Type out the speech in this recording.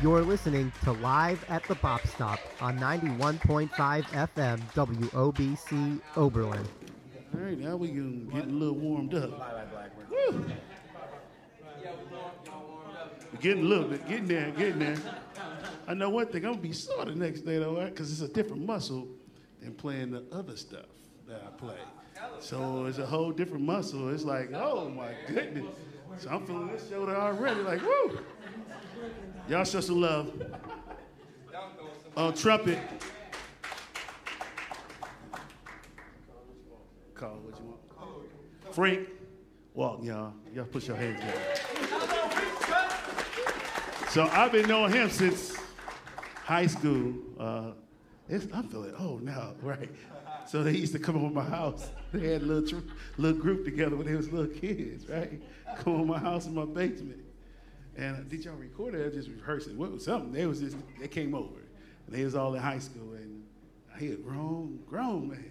You're listening to Live at the Bop Stop on 91.5 FM WOBC Oberlin. All right, now we getting a little warmed up. Woo. We're getting a little bit, getting there. I know one thing, I'm gonna be sore the next day though, because it's a different muscle than playing the other stuff that I play. So it's a whole different muscle. It's like, oh my goodness. So I'm feeling this shoulder already, like, woo. Y'all show some love. On trumpet. Call what you want. Frank. Walk, y'all. Y'all put your hands down. So I've been knowing him since high school. I'm feeling old now, right? So they used to come over my house. They had a little group together when they was little kids, right? Come over my house in my basement. And did y'all record it or just rehearse it? What was something? They came over. And they was all in high school. And he a grown man.